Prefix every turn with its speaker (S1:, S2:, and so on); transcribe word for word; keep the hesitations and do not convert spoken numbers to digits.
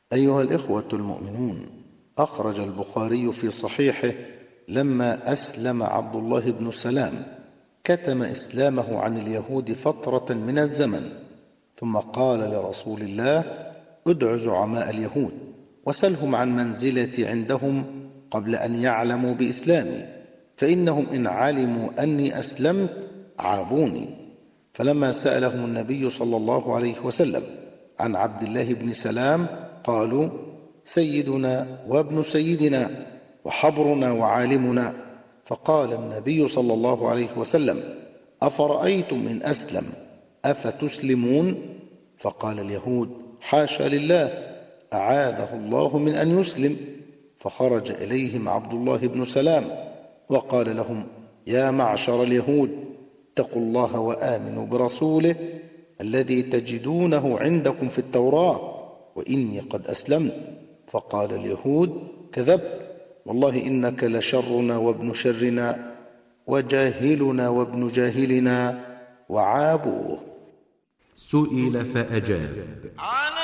S1: أيها الإخوة المؤمنون، أخرج البخاري في صحيحه لما أسلم عبد الله بن سلام كتم إسلامه عن اليهود فترة من الزمن، ثم قال لرسول الله: ادع زعماء اليهود وسلهم عن منزلتي عندهم قبل أن يعلموا بإسلامي، فإنهم إن علموا أني أسلمت عابوني. فلما سألهم النبي صلى الله عليه وسلم عن عبد الله بن سلام قالوا: سيدنا وابن سيدنا وحبرنا وعالمنا. فقال النبي صلى الله عليه وسلم: أفرأيتم إن أسلم أفتسلمون؟ فقال اليهود: حاشا لله، أعاذه الله من أن يسلم. فخرج إليهم عبد الله بن سلام وقال لهم: يا معشر اليهود، اتقوا الله وآمنوا برسوله الذي تجدونه عندكم في التوراة، وإني قد أسلمت. فقال اليهود: كذبت، والله إنك لشرنا وابن شرنا وجاهلنا وابن جاهلنا وعابوه.
S2: سئل فأجاب: